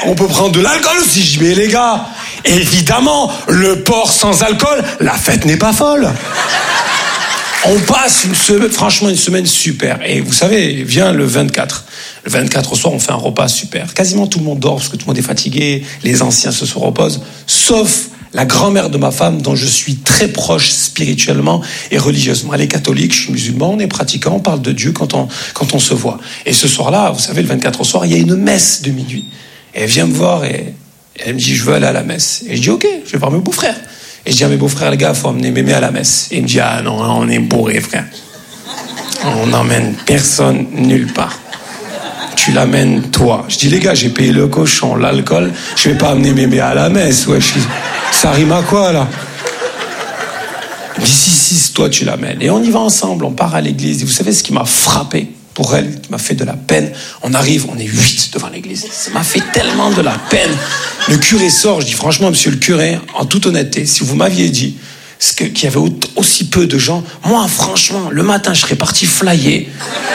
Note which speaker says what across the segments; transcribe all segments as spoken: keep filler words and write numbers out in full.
Speaker 1: on peut prendre de l'alcool aussi. Je dis, mais les gars, évidemment, le porc sans alcool, la fête n'est pas folle. On passe une semaine, franchement une semaine super. Et vous savez, vient le vingt-quatre. Le vingt-quatre au soir, on fait un repas super. Quasiment tout le monde dort parce que tout le monde est fatigué. Les anciens se se reposent. Sauf la grand-mère de ma femme, dont je suis très proche spirituellement et religieusement. Elle est catholique, je suis musulman, on est pratiquant, on parle de Dieu quand on, quand on se voit. Et ce soir-là, vous savez, le vingt-quatre au soir, il y a une messe de minuit. Et elle vient me voir et elle me dit, je veux aller à la messe. Et je dis, ok, je vais voir mes beaux-frères. Et je dis à mes beaux-frères, les gars, il faut emmener mémé à la messe. Et il me dit, ah non, on est bourré, frère. On n'emmène personne nulle part. Tu l'amènes toi. Je dis, les gars, j'ai payé le cochon, l'alcool, je vais pas amener mémé à la messe. Ouais, je suis... Ça rime à quoi, là? Il me dit, si, si, toi, tu l'amènes. Et on y va ensemble, on part à l'église. Et vous savez ce qui m'a frappé pour elle, qui m'a fait de la peine? On arrive, on est huit devant l'église. Ça m'a fait tellement de la peine. Le curé sort, je dis, franchement, monsieur le curé, en toute honnêteté, si vous m'aviez dit que, qu'il y avait aussi peu de gens, moi, franchement, le matin, je serais parti flyer.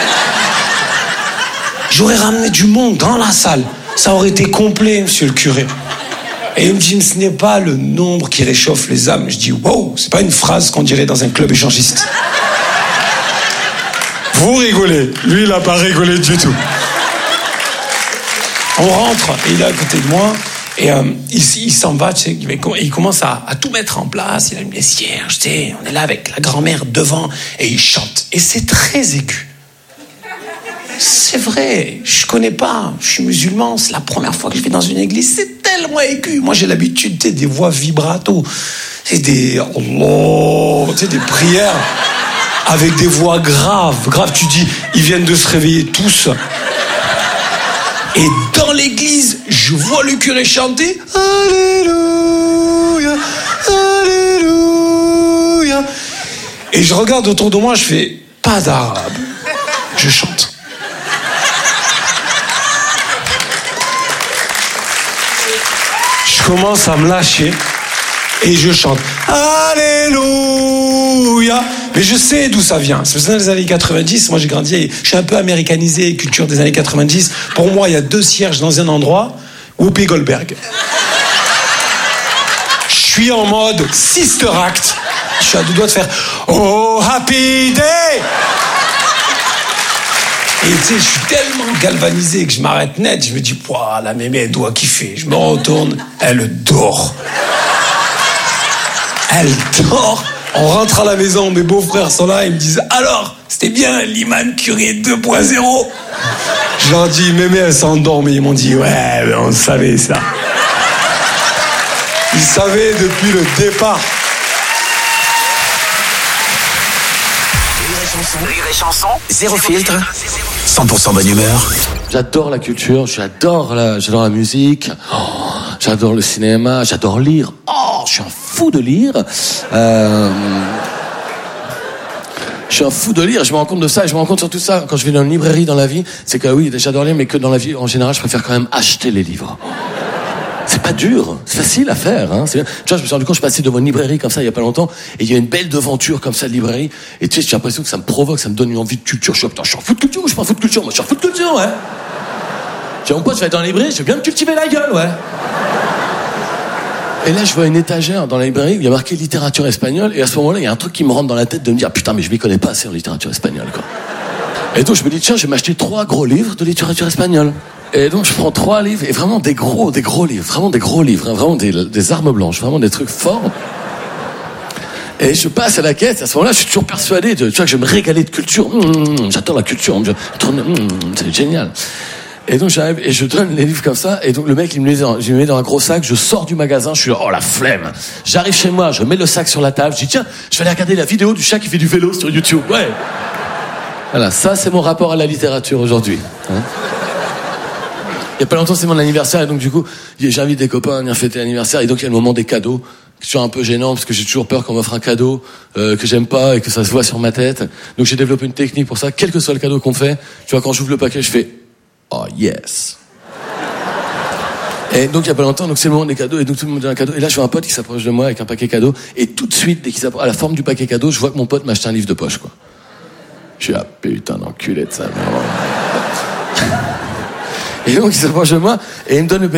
Speaker 1: J'aurais ramené du monde dans la salle. Ça aurait été complet, monsieur le curé. Et il me dit, ce n'est pas le nombre qui réchauffe les âmes. Je dis, wow, c'est pas une phrase qu'on dirait dans un club échangiste. Vous rigolez. Lui, il n'a pas rigolé du tout. On rentre, et il est à côté de moi, et euh, il, il s'en va, tu sais, il commence à, à tout mettre en place. Il allume les cierges, tu sais, on est là avec la grand-mère devant, et il chante. Et c'est très aigu. C'est vrai, je connais pas, je suis musulman, c'est la première fois que je vais dans une église, c'est tellement aigu. Moi j'ai l'habitude, tu sais, des voix vibrato, c'est des Allah, tu sais, des prières avec des voix graves, graves. Tu dis, ils viennent de se réveiller tous. Et dans l'église, je vois le curé chanter Alléluia, Alléluia. Et je regarde autour de moi, je fais pas d'arabe, je chante. Je commence à me lâcher et je chante Alléluia. Mais je sais d'où ça vient. C'est dans les années quatre-vingt-dix. Moi, j'ai grandi, je suis un peu américanisé, culture des années quatre-vingt-dix. Pour moi, il y a deux cierges dans un endroit. Whoopi Goldberg. Je suis en mode Sister Act. Je suis à deux doigts de faire Oh Happy Day. Et tu sais, je suis tellement galvanisé que je m'arrête net. Je me dis, pouah, la mémé, elle doit kiffer. Je me retourne, elle dort. Elle dort. On rentre à la maison, mes beaux-frères sont là, ils me disent, alors, c'était bien l'imam curé deux point zéro. Je leur dis, mémé, elle s'endort, mais ils m'ont dit, ouais, mais on savait ça. Ils savaient depuis le départ.
Speaker 2: Rire et chanson, zéro filtre, cent pour cent bonne humeur.
Speaker 3: J'adore la culture, j'adore la, j'adore la musique, oh, j'adore le cinéma, j'adore lire. Oh, je suis un fou de lire. Euh, je suis un fou de lire, je me rends compte de ça, et je me rends compte surtout ça quand je vais dans une librairie dans la vie, c'est que oui, j'adore lire, mais que dans la vie, en général, je préfère quand même acheter les livres. C'est pas dur, c'est facile à faire. Hein. C'est bien. Tu vois, je me suis rendu compte, je passais devant une librairie comme ça il y a pas longtemps, et il y a une belle devanture comme ça de librairie, et tu sais, j'ai l'impression que ça me provoque, ça me donne une envie de culture. Je suis, putain, je suis en fou de culture ou je suis pas en fou de culture? Moi, je suis en fou de culture, ouais. J'ai mon pote, je vais être dans la librairie, je vais bien me cultiver la gueule, ouais. Et là, je vois une étagère dans la librairie où il y a marqué littérature espagnole, et à ce moment-là, il y a un truc qui me rentre dans la tête de me dire, putain, mais je m'y connais pas assez en littérature espagnole, quoi. Et donc, je me dis, tiens, je vais m'acheter trois gros livres de littérature espagnole. Et donc je prends trois livres, et vraiment des gros, des gros livres, vraiment des gros livres, hein, vraiment des, des armes blanches, vraiment des trucs forts. Et je passe à la caisse, à ce moment-là, je suis toujours persuadé de, tu vois, que je vais me régaler de culture. Mmh, j'adore la culture, je tourne, mmh, c'est génial. Et donc j'arrive, et je donne les livres comme ça, et donc le mec, il me les met, je me mets dans un gros sac, je sors du magasin, je suis là, oh la flemme. J'arrive chez moi, je mets le sac sur la table, je dis, tiens, je vais aller regarder la vidéo du chat qui fait du vélo sur YouTube, ouais. Voilà, ça c'est mon rapport à la littérature aujourd'hui. Hein. Il y a pas longtemps, c'est mon anniversaire, et donc du coup, j'invite des copains à venir fêter l'anniversaire, et donc il y a le moment des cadeaux, qui est toujours un peu gênant, parce que j'ai toujours peur qu'on m'offre un cadeau euh, que j'aime pas, et que ça se voit sur ma tête. Donc j'ai développé une technique pour ça, quel que soit le cadeau qu'on fait, tu vois, quand j'ouvre le paquet, je fais « Oh yes !» Et donc il y a pas longtemps, donc c'est le moment des cadeaux, et donc tout le monde donne un cadeau, et là je vois un pote qui s'approche de moi avec un paquet cadeau, et tout de suite, dès qu'il s'approche à la forme du paquet cadeau, je vois que mon pote m'a acheté un livre de poche, quoi. Je suis ah putain d'enculé de ça, mais... Et donc il s'approche de moi et il me donne le